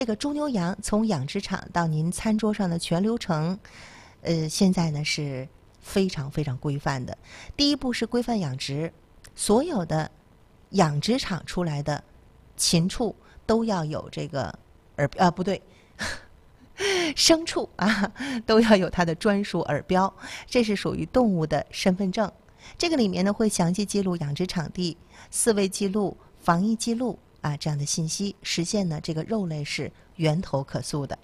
这个猪牛羊从养殖场到您餐桌上的全流程，现在呢是非常非常规范的。第一步是规范养殖，所有的养殖场出来的禽畜都要有这个不对，牲畜啊都要有它的专属耳标，这是属于动物的身份证。这个里面呢会详细记录养殖场地、饲喂记录、防疫记录啊这样的信息，实现呢这个肉类是源头可溯的。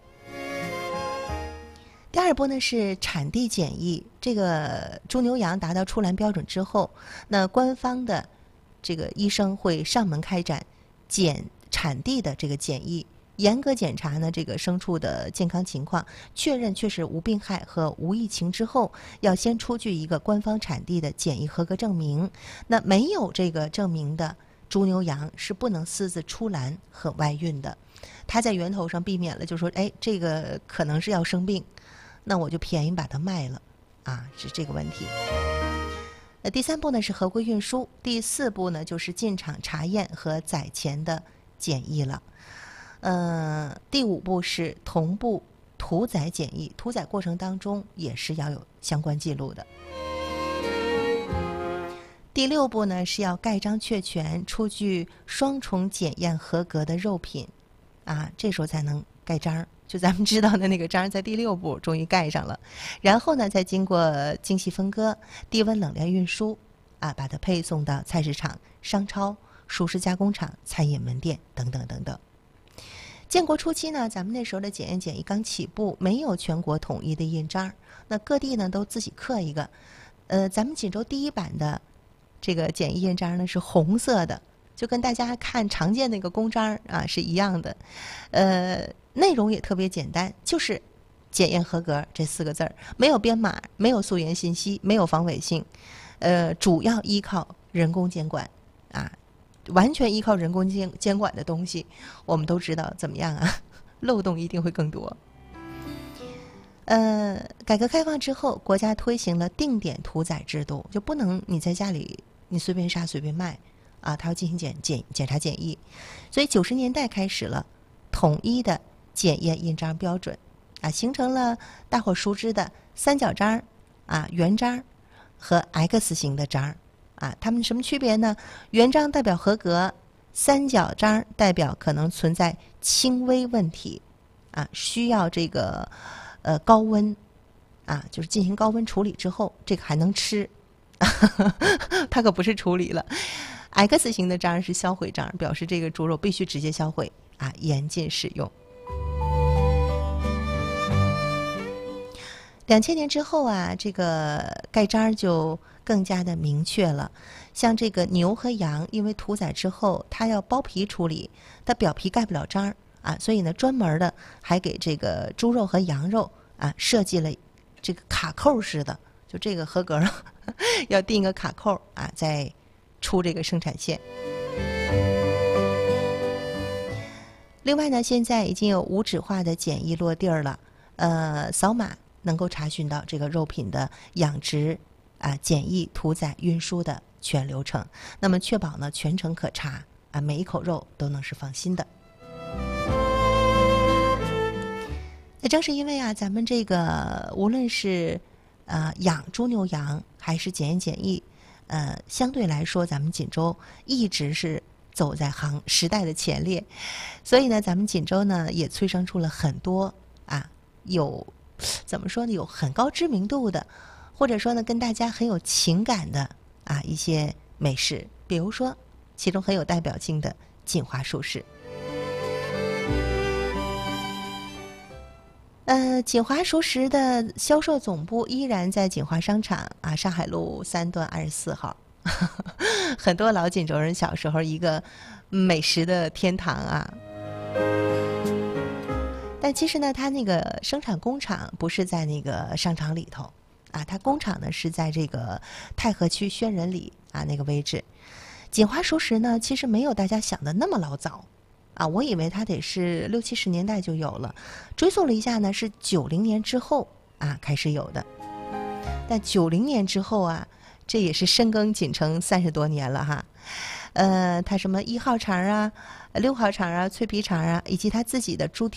第二步呢是产地检疫，这个猪牛羊达到出栏标准之后，那官方的这个医生会上门开展产地的这个检疫，严格检查呢这个牲畜的健康情况，确认确实无病害和无疫情之后，要先出具一个官方产地的检疫合格证明。那没有这个证明的猪牛羊是不能私自出栏和外运的。它在源头上避免了，就说哎，这个可能是要生病，那我就便宜把它卖了啊，是这个问题。第三步呢是合规运输，第四步呢就是进场查验和宰前的检疫了。第五步是同步屠宰检疫，屠宰过程当中也是要有相关记录的。第六步呢是要盖章确权，出具双重检验合格的肉品啊，这时候才能盖章。就咱们知道的那个章在第六步终于盖上了，然后呢再经过精细分割、低温冷链运输啊，把它配送到菜市场、商超、熟食加工厂、餐饮门店等等等等。建国初期呢，咱们那时候的检验检疫刚起步，没有全国统一的印章，那各地呢都自己刻一个。咱们锦州第一版的这个检疫印章呢是红色的，就跟大家看常见那个公章啊是一样的。内容也特别简单，就是检验合格这4个字儿，没有编码，没有溯源信息，没有防伪性，主要依靠人工监管啊，完全依靠人工监管的东西，我们都知道怎么样啊？漏洞一定会更多。改革开放之后，国家推行了定点屠宰制度，就不能你在家里你随便杀随便卖啊，它要进行检查检疫，所以90年代开始了统一的检验印章标准啊，形成了大伙熟知的三角章啊、圆章和 X 型的章啊。它们什么区别呢？圆章代表合格，三角章代表可能存在轻微问题啊，需要这个高温啊，就是进行高温处理之后，这个还能吃，它可不是处理了。X 型的章是销毁章，表示这个猪肉必须直接销毁啊，严禁使用。2000年之后啊，这个盖章就更加的明确了。像这个牛和羊，因为屠宰之后它要剥皮处理，它表皮盖不了章啊，所以呢专门的还给这个猪肉和羊肉啊设计了这个卡扣似的，就这个合格了要钉个卡扣啊，再出这个生产线。另外呢，现在已经有无纸化的检疫落地了，扫码能够查询到这个肉品的养殖啊、检疫、屠宰、运输的全流程，那么确保呢全程可查啊，每一口肉都能是放心的。那正是因为啊，咱们这个无论是养猪牛羊还是检验检疫，相对来说咱们锦州一直是走在时代的前列，所以呢，咱们锦州呢也催生出了很多啊怎么说呢，有很高知名度的，或者说呢跟大家很有情感的啊一些美食，比如说其中很有代表性的锦华熟食。锦华熟食的销售总部依然在锦华商场啊，上海路3段24号。很多老锦州人小时候一个美食的天堂啊。但其实呢，它那个生产工厂不是在那个商场里头啊，它工厂呢是在这个太和区宣仁里啊那个位置。锦华熟食呢，其实没有大家想的那么老早啊，我以为它得是60、70年代就有了，追溯了一下呢，是90年之后啊开始有的。但90年之后啊， 这也是深耕锦城30多年了哈。他什么1号肠啊、6号肠啊、脆皮肠啊，以及他自己的猪蹄